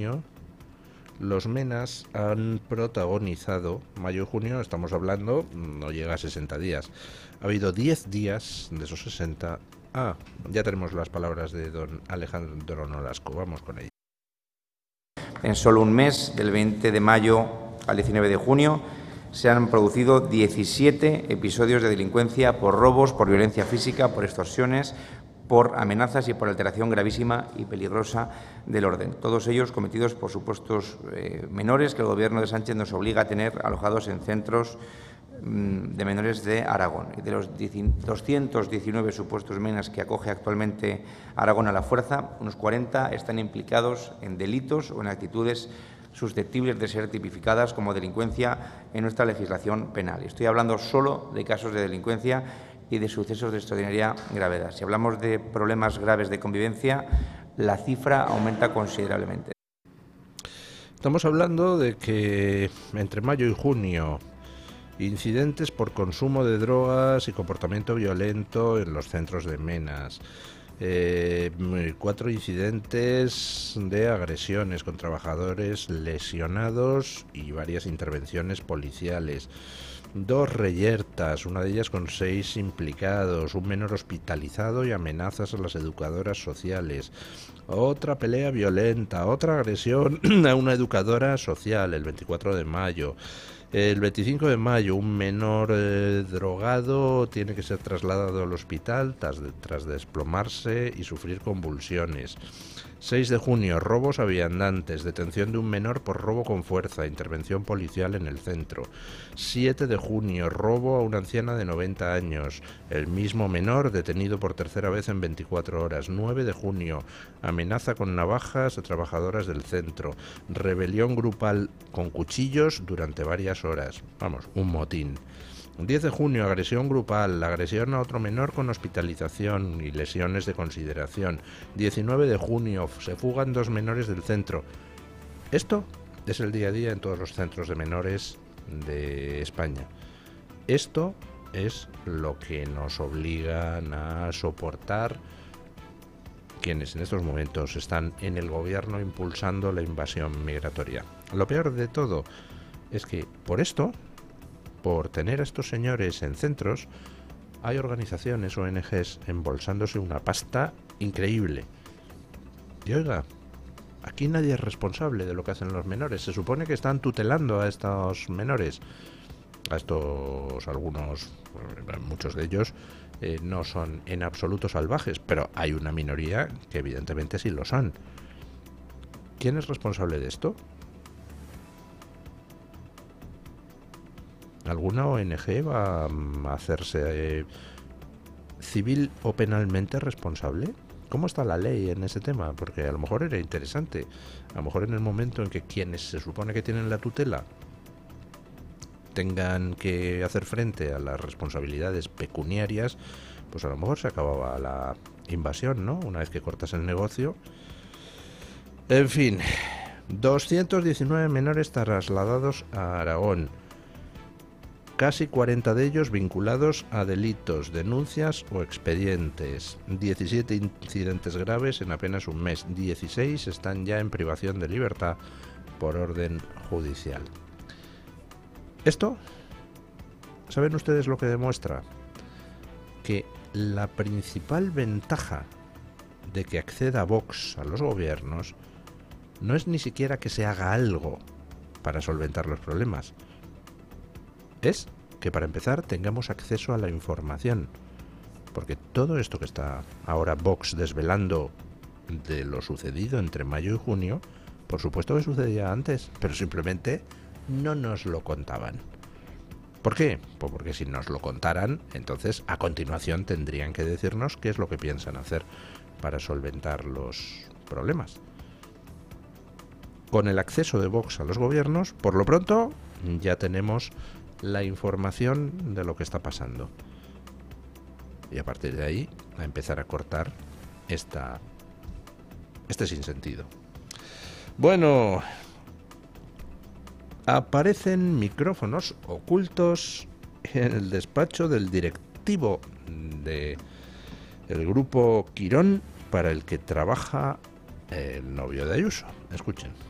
junio, los menas han protagonizado, mayo y junio, estamos hablando, no llega a 60 días. Ha habido 10 días de esos 60. Ya tenemos las palabras de don Alejandro Nolasco, vamos con ello. En solo un mes, del 20 de mayo al 19 de junio, se han producido 17 episodios de delincuencia por robos, por violencia física, por extorsiones, por amenazas y por alteración gravísima y peligrosa del orden. Todos ellos cometidos por supuestos menores que el Gobierno de Sánchez nos obliga a tener alojados en centros de menores de Aragón. De los 219 supuestos menas que acoge actualmente Aragón a la fuerza, unos 40 están implicados en delitos o en actitudes susceptibles de ser tipificadas como delincuencia en nuestra legislación penal. Estoy hablando solo de casos de delincuencia y de sucesos de extraordinaria gravedad. Si hablamos de problemas graves de convivencia, la cifra aumenta considerablemente. Estamos hablando de que entre mayo y junio, incidentes por consumo de drogas y comportamiento violento en los centros de menas. 4 incidentes de agresiones con trabajadores lesionados y varias intervenciones policiales. 2 reyertas, una de ellas con 6 implicados, un menor hospitalizado y amenazas a las educadoras sociales. Otra pelea violenta, otra agresión a una educadora social el 24 de mayo. El 25 de mayo, un menor drogado tiene que ser trasladado al hospital tras desplomarse y sufrir convulsiones. 6 de junio, robos a viandantes, detención de un menor por robo con fuerza, intervención policial en el centro. 7 de junio, robo a una anciana de 90 años, el mismo menor detenido por tercera vez en 24 horas. 9 de junio, amenaza con navajas a trabajadoras del centro, rebelión grupal con cuchillos durante varias horas. Vamos, un motín. 10 de junio, agresión grupal, agresión a otro menor con hospitalización y lesiones de consideración. 19 de junio, se fugan 2 menores del centro. Esto es el día a día en todos los centros de menores de España. Esto es lo que nos obligan a soportar quienes en estos momentos están en el gobierno impulsando la invasión migratoria. Lo peor de todo es que por esto, por tener a estos señores en centros, hay organizaciones, ONGs, embolsándose una pasta increíble. Y oiga, aquí nadie es responsable de lo que hacen los menores. Se supone que están tutelando a estos menores. A estos algunos, muchos de ellos, no son en absoluto salvajes, pero hay una minoría que evidentemente sí lo son. ¿Quién es responsable de esto? ¿Alguna ONG va a hacerse civil o penalmente responsable? ¿Cómo está la ley en ese tema? Porque a lo mejor era interesante. A lo mejor en el momento en que quienes se supone que tienen la tutela tengan que hacer frente a las responsabilidades pecuniarias, pues a lo mejor se acababa la invasión, ¿no? Una vez que cortas el negocio. En fin, 219 menores trasladados a Aragón. Casi 40 de ellos vinculados a delitos, denuncias o expedientes. 17 incidentes graves en apenas un mes. 16 están ya en privación de libertad por orden judicial. Esto, ¿saben ustedes lo que demuestra? Que la principal ventaja de que acceda Vox a los gobiernos no es ni siquiera que se haga algo para solventar los problemas. Es que para empezar tengamos acceso a la información, porque todo esto que está ahora Vox desvelando de lo sucedido entre mayo y junio, por supuesto que sucedía antes, pero simplemente no nos lo contaban. ¿Por qué? Pues porque si nos lo contaran, entonces a continuación tendrían que decirnos qué es lo que piensan hacer para solventar los problemas. Con el acceso de Vox a los gobiernos, por lo pronto ya tenemos la información de lo que está pasando. Y a partir de ahí, a empezar a cortar este sinsentido. Bueno, aparecen micrófonos ocultos en el despacho del directivo del grupo Quirón para el que trabaja el novio de Ayuso. Escuchen.